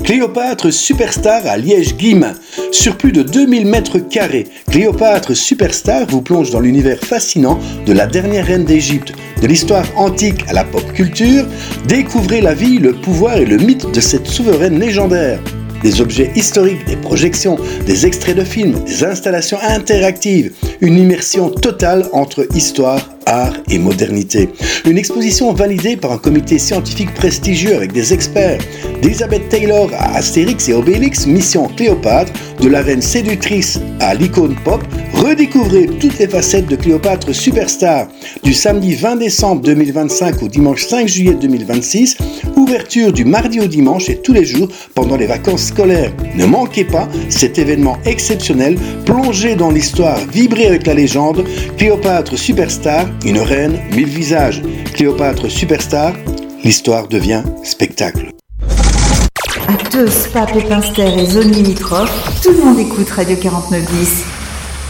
Cléopâtre Superstar à Liège-Guillemins. Sur plus de 2000 mètres carrés, Cléopâtre Superstar vous plonge dans l'univers fascinant de la dernière reine d'Égypte. De l'histoire antique à la pop culture, découvrez la vie, le pouvoir et le mythe de cette souveraine légendaire. Des objets historiques, des projections, des extraits de films, des installations interactives, une immersion totale entre histoire, art et modernité. Une exposition validée par un comité scientifique prestigieux avec des experts. D'Elizabeth Taylor à Astérix et Obélix, Mission Cléopâtre, de la reine séductrice à l'icône pop, redécouvrez toutes les facettes de Cléopâtre Superstar. Du samedi 20 décembre 2025 au dimanche 5 juillet 2026, ouverture du mardi au dimanche et tous les jours pendant les vacances scolaires. Ne manquez pas cet événement exceptionnel, plongez dans l'histoire, vibrez avec la légende. Cléopâtre Superstar, une reine, 1000 visages. Cléopâtre Superstar, l'histoire devient spectacle. À Teux, Pape et Pinster et zone limitrophe, tout le monde écoute Radio 4910.